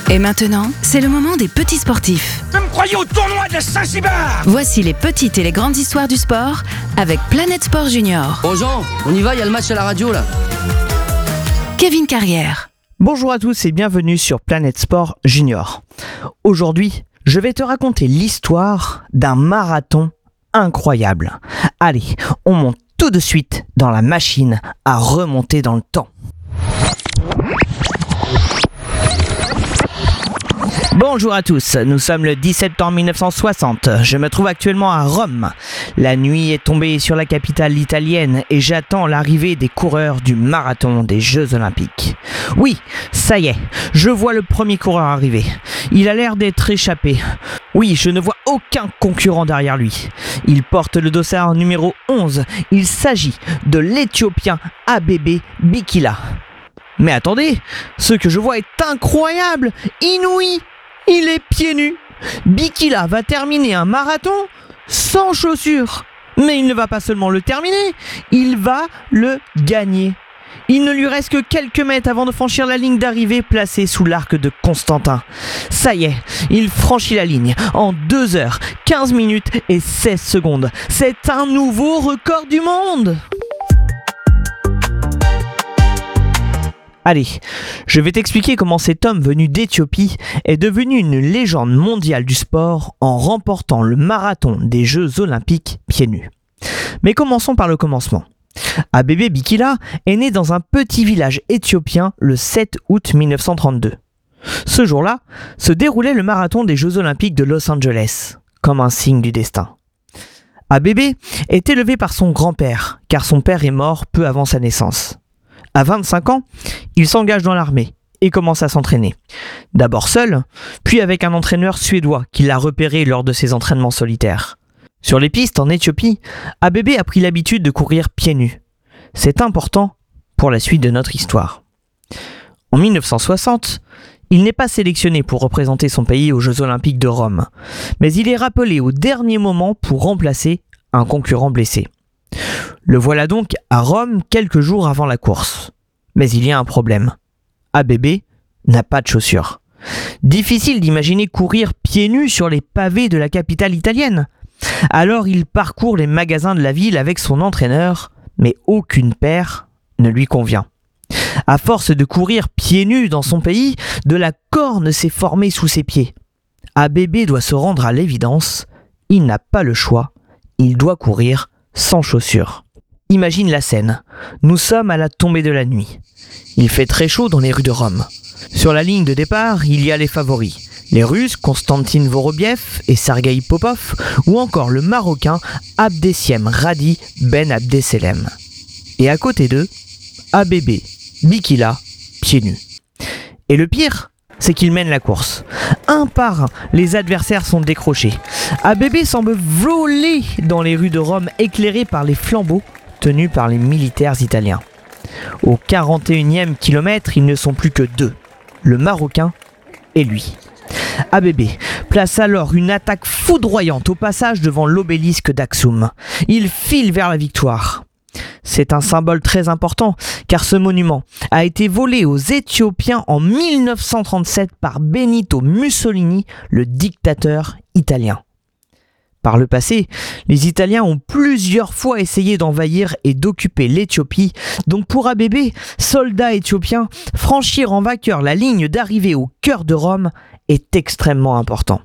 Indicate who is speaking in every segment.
Speaker 1: Et maintenant, c'est le moment des petits sportifs.
Speaker 2: Je me croyais au tournoi de Saint-Cybard.
Speaker 1: Voici les petites et les grandes histoires du sport avec Planète Sport Junior.
Speaker 3: Bon Jean, on y va, il y a le match à la radio là.
Speaker 1: Kevin Carrière.
Speaker 4: Bonjour à tous et bienvenue sur Planète Sport Junior. Aujourd'hui, je vais te raconter l'histoire d'un marathon incroyable. Allez, on monte tout de suite dans la machine à remonter dans le temps. Bonjour à tous, nous sommes le 10 septembre 1960, je me trouve actuellement à Rome. La nuit est tombée sur la capitale italienne et j'attends l'arrivée des coureurs du marathon des Jeux Olympiques. Oui, ça y est, je vois le premier coureur arriver. Il a l'air d'être échappé. Oui, je ne vois aucun concurrent derrière lui. Il porte le dossard numéro 11, il s'agit de l'Éthiopien Abebe Bikila. Mais attendez, ce que je vois est incroyable, inouï. Il est pieds nus. Bikila va terminer un marathon sans chaussures. Mais il ne va pas seulement le terminer, il va le gagner. Il ne lui reste que quelques mètres avant de franchir la ligne d'arrivée placée sous l'arc de Constantin. Ça y est, il franchit la ligne en 2 heures, 15 minutes et 16 secondes. C'est un nouveau record du monde! Allez, je vais t'expliquer comment cet homme venu d'Éthiopie est devenu une légende mondiale du sport en remportant le marathon des Jeux Olympiques pieds nus. Mais commençons par le commencement. Abebe Bikila est né dans un petit village éthiopien le 7 août 1932. Ce jour-là, se déroulait le marathon des Jeux Olympiques de Los Angeles, comme un signe du destin. Abebe est élevé par son grand-père, car son père est mort peu avant sa naissance. À 25 ans, il s'engage dans l'armée et commence à s'entraîner. D'abord seul, puis avec un entraîneur suédois qui l'a repéré lors de ses entraînements solitaires. Sur les pistes en Éthiopie, Abebe a pris l'habitude de courir pieds nus. C'est important pour la suite de notre histoire. En 1960, il n'est pas sélectionné pour représenter son pays aux Jeux Olympiques de Rome, mais il est rappelé au dernier moment pour remplacer un concurrent blessé. Le voilà donc à Rome quelques jours avant la course. Mais il y a un problème. Abebe n'a pas de chaussures. Difficile d'imaginer courir pieds nus sur les pavés de la capitale italienne. Alors il parcourt les magasins de la ville avec son entraîneur, mais aucune paire ne lui convient. À force de courir pieds nus dans son pays, de la corne s'est formée sous ses pieds. Abebe doit se rendre à l'évidence, il n'a pas le choix, il doit courir sans chaussures. Imagine la scène. Nous sommes à la tombée de la nuit. Il fait très chaud dans les rues de Rome. Sur la ligne de départ, il y a les favoris. Les Russes, Konstantin Vorobiev et Sergueï Popov, ou encore le Marocain Abdesiem Radi Ben Abdeselem. Et à côté d'eux, Abebe Bikila, pieds nus. Et le pire, c'est qu'ils mènent la course. Un par un, les adversaires sont décrochés. Abebe semble voler dans les rues de Rome éclairées par les flambeaux tenus par les militaires italiens. Au 41e kilomètre, ils ne sont plus que 2, le Marocain et lui. Abebe place alors une attaque foudroyante au passage devant l'obélisque d'Axum. Il file vers la victoire. C'est un symbole très important car ce monument a été volé aux Éthiopiens en 1937 par Benito Mussolini, le dictateur italien. Par le passé, les Italiens ont plusieurs fois essayé d'envahir et d'occuper l'Éthiopie, donc pour Abebe, soldat éthiopien, franchir en vainqueur la ligne d'arrivée au cœur de Rome est extrêmement important.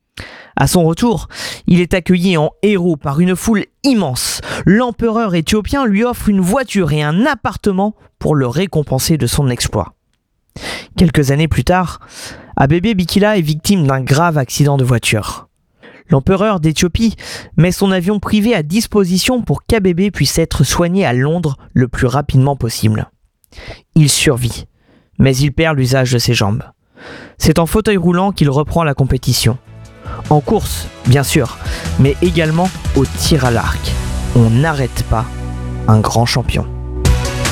Speaker 4: À son retour, il est accueilli en héros par une foule immense. L'empereur éthiopien lui offre une voiture et un appartement pour le récompenser de son exploit. Quelques années plus tard, Abebe Bikila est victime d'un grave accident de voiture. L'empereur d'Éthiopie met son avion privé à disposition pour qu'Abebe puisse être soigné à Londres le plus rapidement possible. Il survit, mais il perd l'usage de ses jambes. C'est en fauteuil roulant qu'il reprend la compétition. En course, bien sûr, mais également au tir à l'arc. On n'arrête pas un grand champion.